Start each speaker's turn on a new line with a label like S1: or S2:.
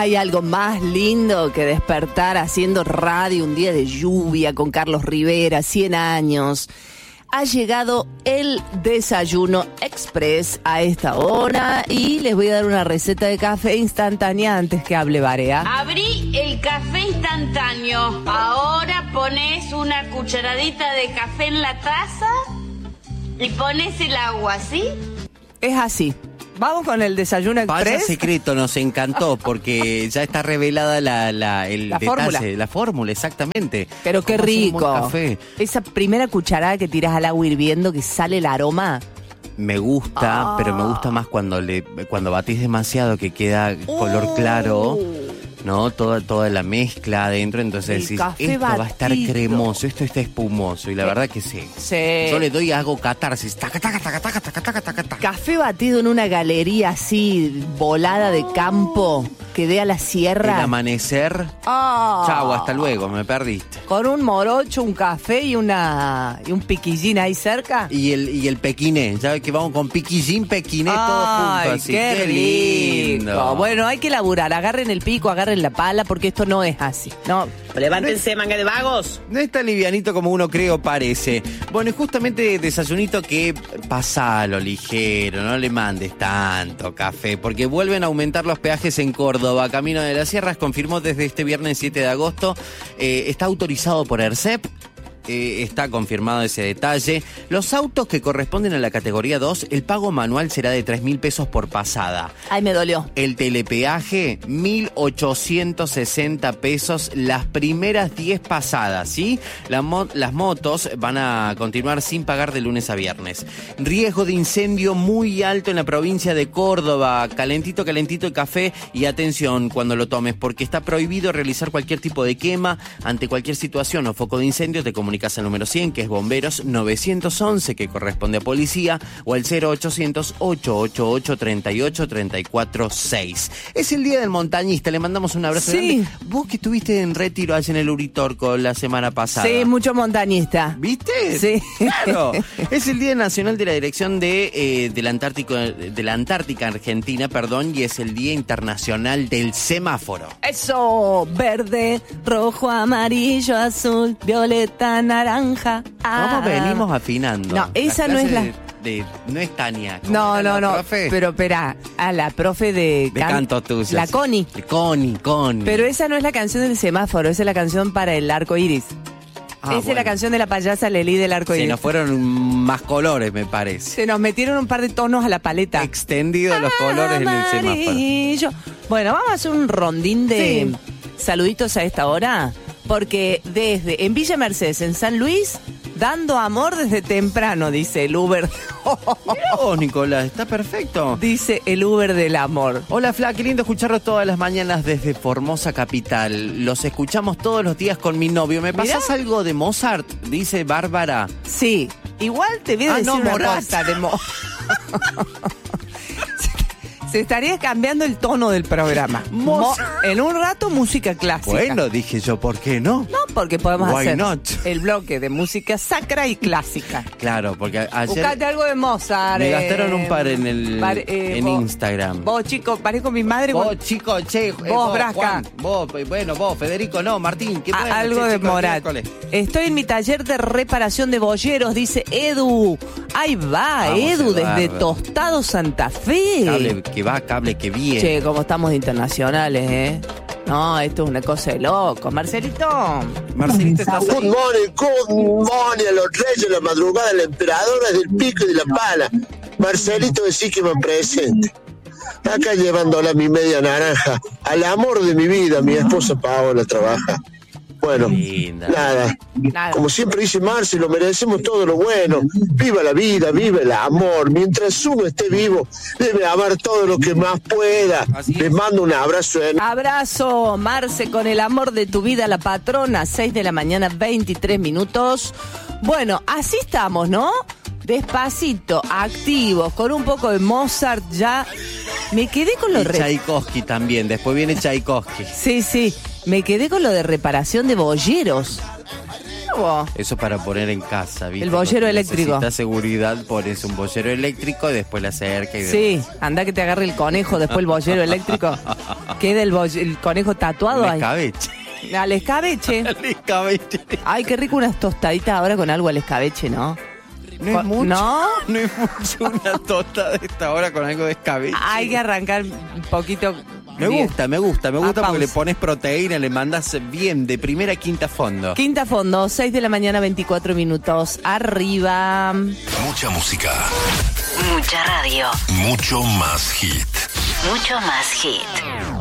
S1: ¿Hay algo más lindo que despertar haciendo radio un día de lluvia con Carlos Rivera, 100 años? Ha llegado el desayuno express a esta hora y les voy a dar una receta de café instantánea antes que hable Barea.
S2: Abrí el café instantáneo. Ahora pones una cucharadita de café en la taza y pones el agua, ¿sí?
S1: Es así. Vamos con el desayuno express.
S3: Vaya secreto, nos encantó porque ya está revelada el detalle, la fórmula, exactamente.
S1: Pero qué rico.
S3: Café.
S1: Esa primera cucharada que tiras al agua hirviendo que sale el aroma.
S3: Me gusta, pero me gusta más cuando batís demasiado que queda color claro. ¿No? Toda la mezcla adentro, entonces decís, esto va a estar cremoso, esto está espumoso, y la verdad que sí. Yo le doy y hago catarsis, taca, taca, taca, taca, taca, taca, taca, taca.
S1: Café batido en una galería así, volada de campo, que dé a la sierra.
S3: El amanecer, chau, hasta luego, me perdiste.
S1: Con un morocho, un café y un piquillín ahí cerca.
S3: Y el pequiné, ¿sabes que vamos con piquillín, pequiné, todo junto así?
S1: Qué lindo. Bueno, hay que laburar, agarren el pico, agarren la pala, porque esto no es así. No.
S4: Levántense, manga de vagos.
S3: No es tan livianito como uno cree o parece. Bueno, es justamente desayunito que pasalo ligero, no le mandes tanto café, porque vuelven a aumentar los peajes en Córdoba. Camino de las Sierras confirmó desde este viernes 7 de agosto. Está autorizado por ERCEP. Está confirmado ese detalle. Los autos que corresponden a la categoría 2, el pago manual será de 3.000 pesos por pasada.
S1: Ay, me dolió.
S3: El telepeaje, 1.860 pesos las primeras 10 pasadas, ¿sí? Las motos van a continuar sin pagar de lunes a viernes. Riesgo de incendio muy alto en la provincia de Córdoba. Calentito, calentito el café y atención cuando lo tomes, porque está prohibido realizar cualquier tipo de quema. Ante cualquier situación o foco de incendio te comunicas al número 100, que es bomberos, 911, que corresponde a policía, o al 0800-888-3834-6. Es el Día del Montañista, le mandamos un abrazo grande. Vos que estuviste en retiro allá en el Uritorco la semana pasada.
S1: Sí, mucho montañista.
S3: ¿Viste?
S1: Sí.
S3: Claro. Es el Día Nacional de la Dirección de la Antártica Argentina, y es el Día Internacional del Semáforo.
S1: Eso, verde, rojo, amarillo, azul, violeta, naranja.
S3: ¿Cómo venimos afinando?
S1: No, esa no es la...
S3: no es Tania.
S1: No.
S3: Profe?
S1: Pero espera, la profe de
S3: canto tuyo.
S1: La Connie.
S3: Connie.
S1: Pero esa no es la canción del semáforo, esa es la canción para el arco iris. Esa es la canción de la payasa Lelí del arco iris.
S3: Se nos fueron más colores, me parece.
S1: Se nos metieron un par de tonos a la paleta.
S3: Extendidos los colores en el semáforo.
S1: Bueno, vamos a hacer un rondín de saluditos a esta hora. Porque en Villa Mercedes, en San Luis, dando amor desde temprano, dice el Uber.
S3: Mirá vos, Nicolás, está perfecto.
S1: Dice el Uber del amor.
S3: Hola, Fla, qué lindo escucharlos todas las mañanas desde Formosa Capital. Los escuchamos todos los días con mi novio. ¿Me pasás algo de Mozart? Dice Bárbara.
S1: Sí, igual te voy a decir una cosa de Se estaría cambiando el tono del programa. En un rato, música clásica.
S3: Bueno, dije yo, ¿por qué no?
S1: No, porque podemos hacer
S3: not?
S1: El bloque de música sacra y clásica.
S3: Claro, porque ayer...
S1: Buscate algo de Mozart.
S3: Me gastaron un par en Instagram.
S1: Vos, chico, parezco mi madre.
S3: Vos, chico, che.
S1: Vos, Brasca.
S3: Vos, Federico, no, Martín. ¿Qué bueno,
S1: algo de Morat. Estoy en mi taller de reparación de bolleros, dice Edu. Ahí va, vamos, Edu, desde Tostado, Santa Fe.
S3: Cable que viene.
S1: Che, como estamos internacionales, ¿eh? No, esto es una cosa de loco. Marcelito,
S3: ¿estás ahí?
S5: Good morning a los reyes, la madrugada, la emperadora del pico y de la pala. Marcelito, decí que me presente. Acá llevándola mi media naranja. Al amor de mi vida, mi esposa Paola trabaja. Bueno, nada. Como siempre dice Marce, lo merecemos todo lo bueno. Viva la vida, viva el amor. Mientras uno esté vivo, debe amar todo lo que más pueda. Les mando un abrazo.
S1: Abrazo, Marce, con el amor de tu vida, la patrona. 6 de la mañana, 23 minutos. Bueno, así estamos, ¿no? Despacito, activos, con un poco de Mozart ya. Me quedé con lo
S3: de Tchaikovsky también, después viene Tchaikovsky.
S1: Sí, me quedé con lo de reparación de bolleros. nuevo.
S3: Eso para poner en casa, ¿viste?
S1: El bollero eléctrico.
S3: Si necesitas seguridad, pones un bollero eléctrico y después la cerca y
S1: Sí, anda que te agarre el conejo, después el bollero eléctrico. Queda el conejo tatuado ahí.
S3: Escabeche.
S1: Al escabeche.
S3: El escabeche.
S1: Ay, qué rico unas tostaditas ahora con algo al escabeche, ¿no?
S3: No es mucho.
S1: ¿No?
S3: No es mucho una tota de esta hora con algo de escabeche.
S1: Hay que arrancar un poquito.
S3: Me gusta porque
S1: pausa.
S3: le pones proteína, le mandas bien de primera a quinta fondo.
S1: Quinta fondo, 6 de la mañana, 24 minutos. Arriba.
S6: Mucha música.
S7: Mucha radio.
S6: Mucho más hit.
S7: Mucho más hit.